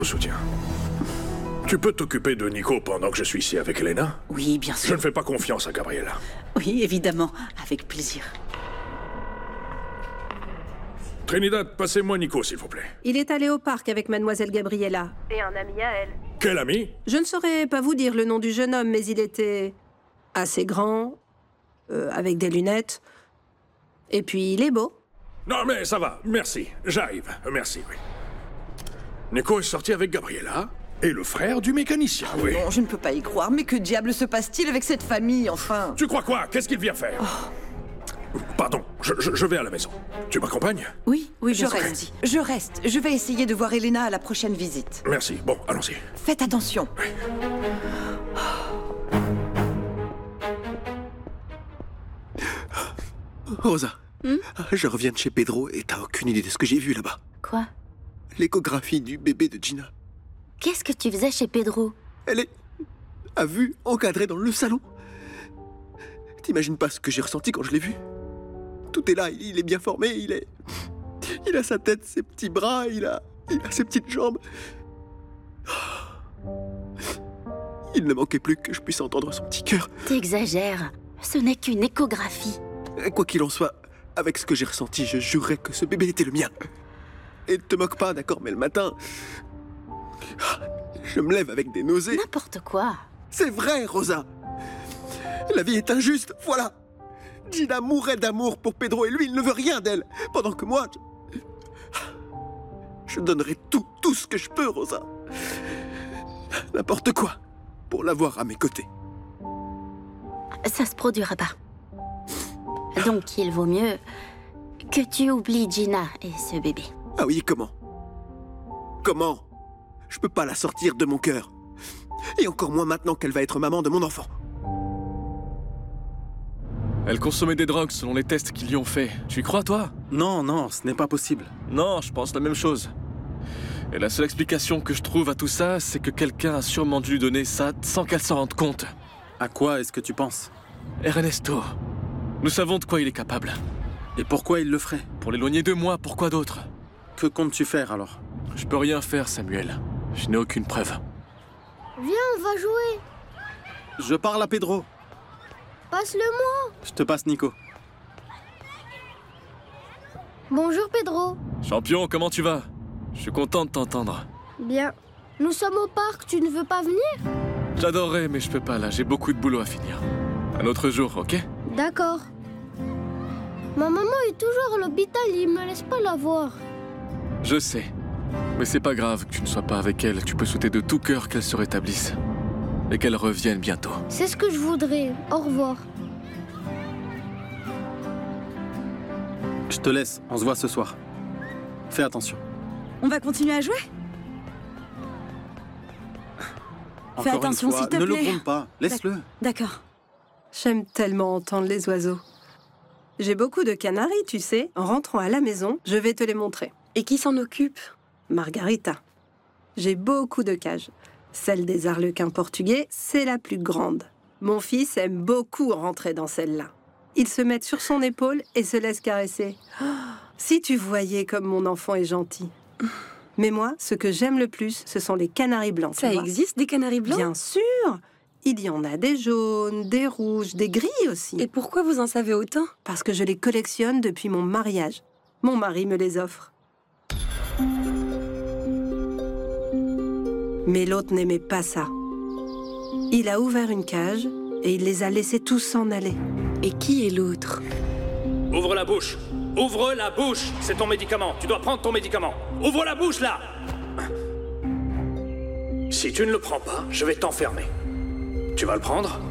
Soutien. Tu peux t'occuper de Nico pendant que je suis ici avec Elena? Oui, bien sûr. Je ne fais pas confiance à Gabriella. Oui, évidemment, avec plaisir. Trinidad, passez-moi Nico, s'il vous plaît. Il est allé au parc avec Mademoiselle Gabriella. Et un ami à elle. Quel ami? Je ne saurais pas vous dire le nom du jeune homme, mais il était assez grand, avec des lunettes. Et puis, il est beau. Non, mais ça va, merci. J'arrive, merci, oui. Nico est sorti avec Gabriella et le frère du mécanicien, oui. Non, je ne peux pas y croire. Mais que diable se passe-t-il avec cette famille, enfin? Tu crois quoi? Qu'est-ce qu'il vient faire? Pardon, je vais à la maison. Tu m'accompagnes? Oui, Je bien sûr, reste. allons-y. Je reste. Je vais essayer de voir Elena à la prochaine visite. Merci, bon, allons-y. Faites attention. Rosa, je reviens de chez Pedro et t'as aucune idée de ce que j'ai vu là-bas. Quoi? L'échographie du bébé de Gina. Qu'est-ce que tu faisais chez Pedro? Elle est à vue, encadrée dans le salon. T'imagines pas ce que j'ai ressenti quand je l'ai vu? Tout est là, il est bien formé, il a sa tête, ses petits bras, il a ses petites jambes. Il ne manquait plus que je puisse entendre son petit cœur. T'exagères. Ce n'est qu'une échographie. Quoi qu'il en soit, avec ce que j'ai ressenti, je jurerais que ce bébé était le mien. Et ne te moque pas, d'accord, mais le matin, je me lève avec des nausées. N'importe quoi. C'est vrai, Rosa. La vie est injuste, voilà. Gina mourrait d'amour pour Pedro et lui, il ne veut rien d'elle. Pendant que moi, je donnerai tout ce que je peux, Rosa. N'importe quoi, pour l'avoir à mes côtés. Ça se produira pas. Donc il vaut mieux que tu oublies Gina et ce bébé. Ah oui, comment? Comment? Je peux pas la sortir de mon cœur. Et encore moins maintenant qu'elle va être maman de mon enfant. Elle consommait des drogues selon les tests qu'ils lui ont faits. Tu y crois, toi? Non, non, ce n'est pas possible. Non, je pense la même chose. Et la seule explication que je trouve à tout ça, c'est que quelqu'un a sûrement dû lui donner ça sans qu'elle s'en rende compte. À quoi est-ce que tu penses? Ernesto, nous savons de quoi il est capable. Et pourquoi il le ferait? Pour l'éloigner de moi, pourquoi d'autre? Que comptes-tu faire alors? Je peux rien faire, Samuel. Je n'ai aucune preuve. Viens, on va jouer. Je parle à Pedro. Passe-le-moi. Je te passe Nico. Bonjour, Pedro. Champion, comment tu vas? Je suis content de t'entendre. Bien. Nous sommes au parc, tu ne veux pas venir? J'adorerais, mais je peux pas là, j'ai beaucoup de boulot à finir. Un autre jour, ok? D'accord. Ma maman est toujours à l'hôpital, il me laisse pas la voir. Je sais. Mais c'est pas grave que tu ne sois pas avec elle. Tu peux souhaiter de tout cœur qu'elle se rétablisse. Et qu'elle revienne bientôt. C'est ce que je voudrais. Au revoir. Je te laisse, on se voit ce soir. Fais attention. On va continuer à jouer? Encore attention, une fois, s'il te ne plaît. le gronde pas, laisse-le. D'accord. J'aime tellement entendre les oiseaux. J'ai beaucoup de canaris, tu sais. En rentrant à la maison, je vais te les montrer. Et qui s'en occupe? Margarita. J'ai beaucoup de cages. Celle des arlequins portugais, c'est la plus grande. Mon fils aime beaucoup rentrer dans celle-là. Il se met sur son épaule et se laisse caresser. Oh, si tu voyais comme mon enfant est gentil. Mais moi, ce que j'aime le plus, ce sont les canaris blancs. Ça tu vois. existe, des canaris blancs? Bien sûr. Il y en a des jaunes, des rouges, des gris aussi. Et pourquoi vous en savez autant? Parce que je les collectionne depuis mon mariage. Mon mari me les offre. Mais l'autre n'aimait pas ça. Il a ouvert une cage et il les a laissés tous s'en aller. Et qui est l'autre? Ouvre la bouche. Ouvre la bouche. C'est ton médicament. Tu dois prendre ton médicament. Ouvre la bouche, là. Si tu ne le prends pas, je vais t'enfermer. Tu vas le prendre?